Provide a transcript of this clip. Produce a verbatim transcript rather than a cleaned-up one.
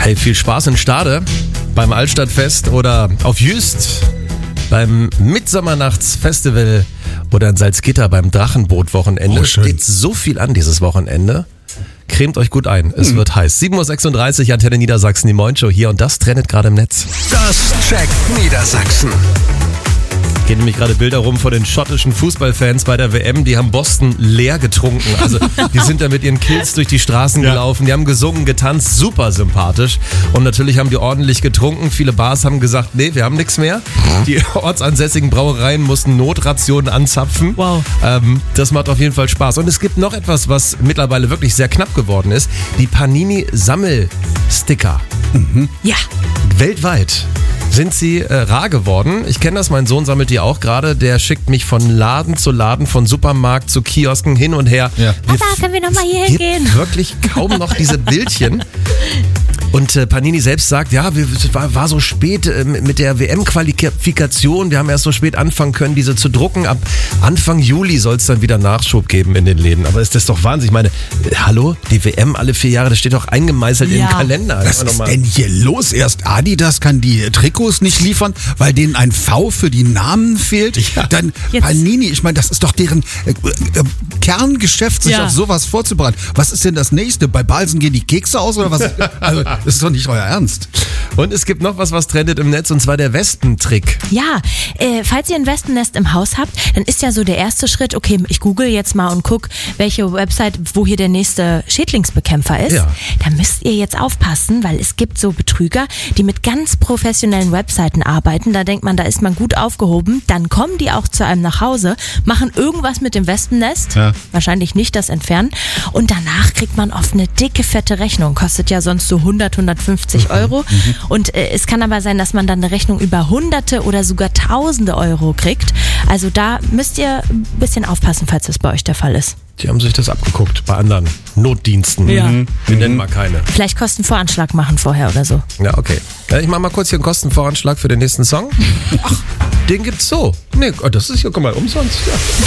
Hey, viel Spaß in Stade beim Altstadtfest oder auf Jüst beim Mitsommernachtsfestival oder in Salzgitter beim Drachenboot-Wochenende. Oh, schön. Steht so viel an dieses Wochenende. Cremt euch gut ein, es hm. wird heiß. sieben Uhr sechsunddreißig, Antenne Niedersachsen, die Morning Show hier und das trendet gerade im Netz. Das checkt Niedersachsen. Gehen nämlich gerade Bilder rum von den schottischen Fußballfans bei der W M. Die haben Boston leer getrunken. Also die sind da mit ihren Kills durch die Straßen Ja. gelaufen. Die haben gesungen, getanzt, super sympathisch. Und natürlich haben die ordentlich getrunken. Viele Bars haben gesagt, nee, wir haben nichts mehr. Die ortsansässigen Brauereien mussten Notrationen anzapfen. Wow. Ähm, das macht auf jeden Fall Spaß. Und es gibt noch etwas, was mittlerweile wirklich sehr knapp geworden ist. Die Panini-Sammelsticker. Ja. Weltweit sind sie äh, rar geworden. Ich kenne das, mein Sohn sammelt die auch gerade. Der schickt mich von Laden zu Laden, von Supermarkt zu Kiosken hin und her. Ja. Wir Papa, können wir noch mal hier es gibt hingehen? wirklich kaum noch diese Bildchen. Und äh, Panini selbst sagt, ja, wir, es war, war so spät äh, mit der W M-Qualifikation. Wir haben erst so spät anfangen können, diese zu drucken. Ab Anfang Juli soll es dann wieder Nachschub geben in den Läden. Aber ist das doch Wahnsinn. Ich meine, äh, hallo, die W M alle vier Jahre, das steht doch eingemeißelt in Ja. den Kalender. Was Einfach ist noch mal- denn hier los? Erst Adidas kann die Trikots nicht liefern, weil denen ein V für die Namen fehlt. Ja. Dann Jetzt- Panini, ich meine, das ist doch deren äh, äh, Kerngeschäft, sich Ja. auf sowas vorzubereiten. Was ist denn das nächste? Bei Balsen gehen die Kekse aus oder was? Also, das ist doch nicht euer Ernst. Und es gibt noch was, was trendet im Netz, und zwar der Wespentrick. Ja, äh, falls ihr ein Wespennest im Haus habt, dann ist ja so der erste Schritt, okay, ich google jetzt mal und guck, welche Website, wo hier der nächste Schädlingsbekämpfer ist. Ja. Da müsst ihr jetzt aufpassen, weil es gibt so Betrüger, die mit ganz professionellen Webseiten arbeiten. Da denkt man, da ist man gut aufgehoben. Dann kommen die auch zu einem nach Hause, machen irgendwas mit dem Wespennest, Ja. wahrscheinlich nicht das Entfernen. Und danach kriegt man oft eine dicke, fette Rechnung. Kostet ja sonst so hundert, hundertfünfzig Euro. Und äh, es kann aber sein, dass man dann eine Rechnung über Hunderte oder sogar Tausende Euro kriegt. Also da müsst ihr ein bisschen aufpassen, falls das bei euch der Fall ist. Die haben sich das abgeguckt bei anderen Notdiensten. Ja. Mhm. Wir nennen mal keine. Vielleicht Kostenvoranschlag machen vorher oder so. Ja, okay. Ja, ich mach mal kurz hier einen Kostenvoranschlag für den nächsten Song. Ach, den gibt's so. Nee, das ist ja, guck mal, umsonst. Ja.